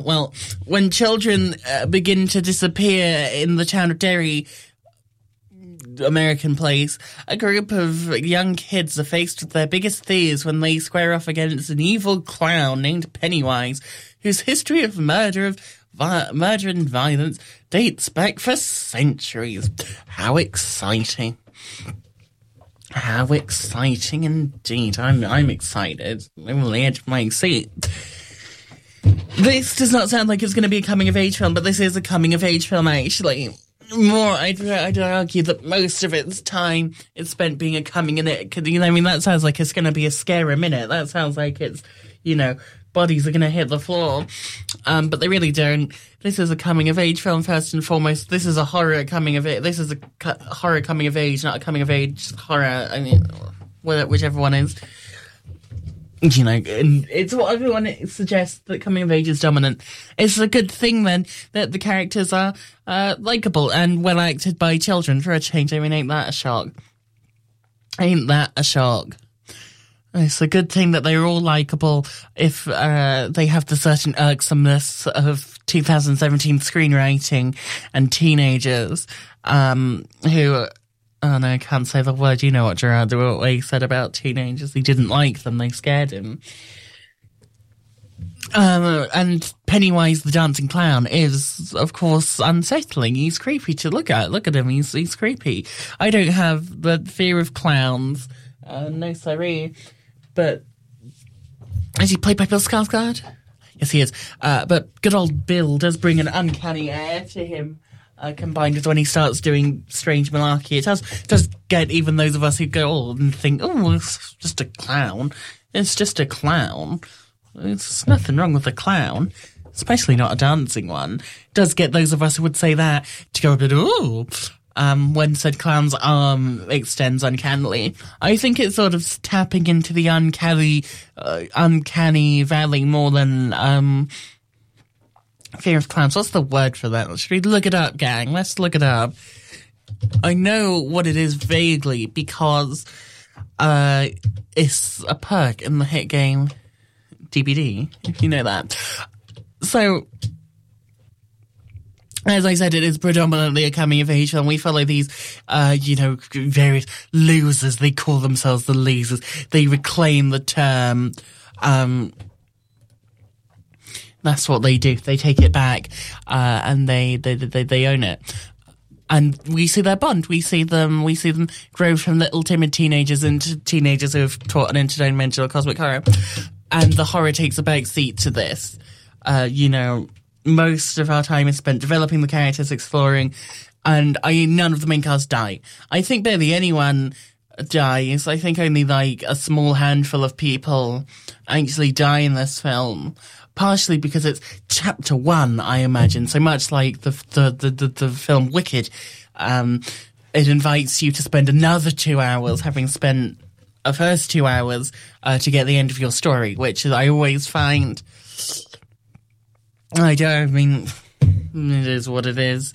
well, when children begin to disappear in the town of Derry, American place, a group of young kids are faced with their biggest fears when they square off against an evil clown named Pennywise, whose history of murder and violence dates back for centuries. How exciting. How exciting indeed. I'm excited. I'm on the edge of my seat. This does not sound like it's going to be a coming-of-age film, but this is a coming-of-age film, actually. I'd argue that most of its time is spent being a coming-in-it. You know, I mean, that sounds like it's going to be a scare a minute. That sounds like it's, you know, bodies are going to hit the floor. But they really don't. This is a coming-of-age film, first and foremost. This is a horror coming-of-age. This is a horror coming-of-age, not a coming-of-age horror. I mean, whichever one is. You know, and it's what everyone suggests that coming of age is dominant. It's a good thing, then, that the characters are likeable and well acted by children for a change. I mean, ain't that a shock? Ain't that a shock? It's a good thing that they're all likeable if they have the certain irksomeness of 2017 screenwriting and teenagers who... Oh no, I can't say the word. You know what Gerard Way said about teenagers. He didn't like them. They scared him. And Pennywise the Dancing Clown is, of course, unsettling. He's creepy to look at. Look at him. He's creepy. I don't have the fear of clowns. No, sorry. But is he played by Bill Skarsgård? Yes, he is. But good old Bill does bring an uncanny air to him. Combined with when he starts doing strange malarkey. It does get even those of us who go and think, oh, it's just a clown. It's just a clown. There's nothing wrong with a clown, especially not a dancing one. It does get those of us who would say that to go a bit, ooh, when said clown's arm extends uncannily. I think it's sort of tapping into the uncanny valley more than, fear of clowns. What's the word for that? Should we look it up, gang? Let's look it up. I know what it is vaguely because it's a perk in the hit game DBD, if you know that. So, as I said, it is predominantly a coming-of-age film. We follow these, various losers. They call themselves the losers. They reclaim the term, that's what they do. They take it back, and they own it. And we see their bond. We see them grow from little timid teenagers into teenagers who have taught an interdimensional cosmic horror. And the horror takes a back seat to this. Most of our time is spent developing the characters, exploring, and none of the main cast die. I think barely anyone dies. I think only like a small handful of people actually die in this film. Partially because it's chapter 1, I imagine. So much like the film Wicked, it invites you to spend another 2 hours, having spent the first 2 hours to get the end of your story, which I always find. It is what it is.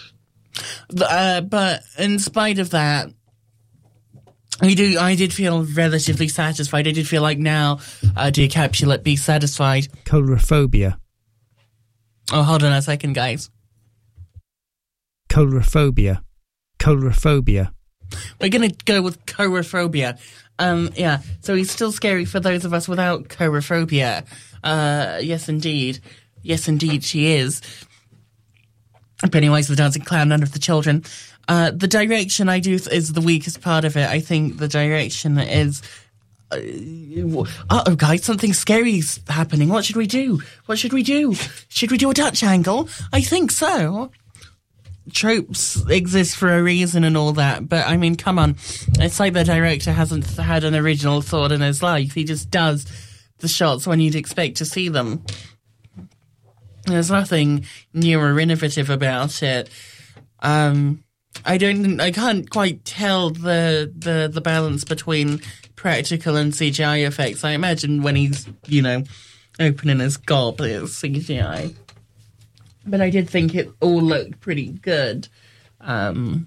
But in spite of that, I did feel relatively satisfied. I did feel like now, dear Capulet, be satisfied. Coulrophobia. Oh, hold on a second, guys. Coulrophobia. Coulrophobia. We're going to go with coulrophobia. Yeah, so he's still scary for those of us without coulrophobia. Yes, indeed. Yes, indeed, she is. Pennywise the Dancing Clown, none of the children. The direction is the weakest part of it. I think the direction is... uh-oh, guys, something scary's happening. What should we do? Should we do a Dutch angle? I think so. Tropes exist for a reason and all that, but I mean, come on. It's like the director hasn't had an original thought in his life. He just does the shots when you'd expect to see them. There's nothing new or innovative about it. I can't quite tell the balance between practical and CGI effects. I imagine when he's, opening his gob, it's CGI. But I did think it all looked pretty good. I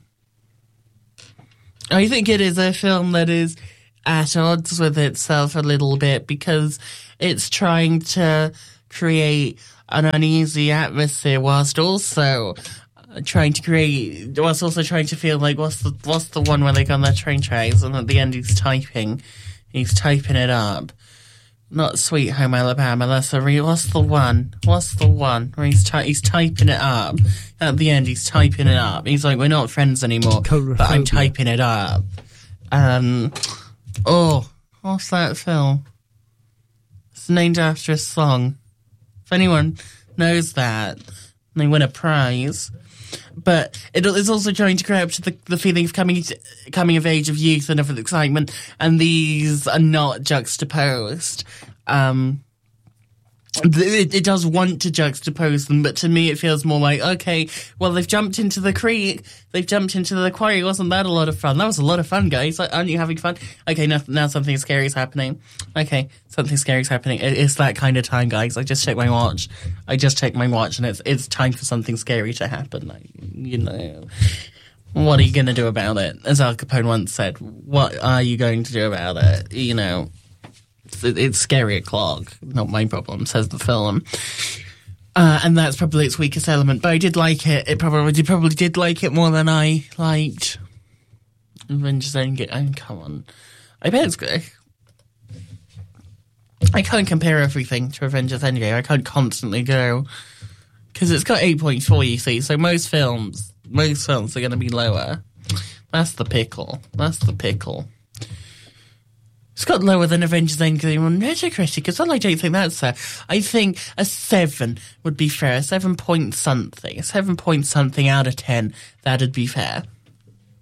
think it is a film that is at odds with itself a little bit because it's trying to create an uneasy atmosphere whilst also trying to feel like what's the one where they go on their train tracks and at the end he's typing it up. Not Sweet Home Alabama. What's the one where he's typing it up at the end? He's typing it up. He's like, we're not friends anymore, but I'm typing it up. What's that film? It's named after a song. If anyone knows that, they win a prize. But it is also trying to create up to the feeling of coming of age, of youth and of excitement, and these are not juxtaposed. It does want to juxtapose them, but to me it feels more like, okay, well, they've jumped into the creek, they've jumped into the quarry. Wasn't that a lot of fun? That was a lot of fun, guys. Aren't you having fun? Okay, now something scary is happening. Okay, something scary is happening. It's that kind of time, guys. I just checked my watch, and it's time for something scary to happen. What are you going to do about it? As Al Capone once said, what are you going to do about it? It's scary o'clock. Not my problem, says the film. And that's probably its weakest element. But I did like it. It probably did like it more than I liked Avengers Endgame. I mean, come on. I bet it's good. I can't compare everything to Avengers Endgame. I can't constantly go. Because it's got 8.4, you see. So most films are going to be lower. That's the pickle. It's got lower than Avengers Endgame on Metacritic, because I don't think that's fair. I think a 7 would be fair. 7 point something out of 10, that'd be fair.